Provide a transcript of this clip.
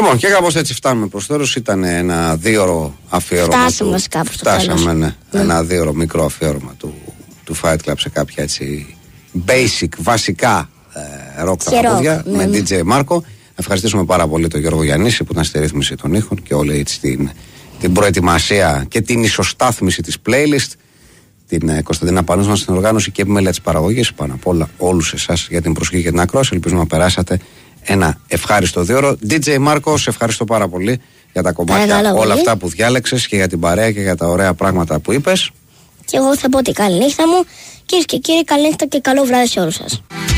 Λοιπόν, και κάπως έτσι φτάνουμε προς τέλος. Ήταν ένα 2ωρο αφιέρωμα. Φτάσαμε βασικά προς το τέλος. Φτάσαμε, ναι. Ένα 2ωρο μικρό αφιέρωμα του Fight Club σε κάποια έτσι basic, βασικά rock τραγούδια με DJ Μάρκο. Ευχαριστήσουμε πάρα πολύ τον Γιώργο Γιαννίση που ήταν στη ρύθμιση των ήχων και όλη έτσι την προετοιμασία και την ισοστάθμιση της playlist. Την Κωνσταντίνα Πανούσμα στην οργάνωση και επιμέλεια της παραγωγής. Πάνω απ' όλα όλους εσάς για την προσοχή και την ακρόαση. Ελπίζουμε να περάσατε ένα ευχάριστο 2ωρο. DJ Μάρκο, σε ευχαριστώ πάρα πολύ για τα κομμάτια όλα αυτά που διάλεξες και για την παρέα και για τα ωραία πράγματα που είπες. Και εγώ θα πω τη καλή νύχτα μου. Κυρίες και κύριοι, καλή νύχτα και καλό βράδυ σε όλους σας.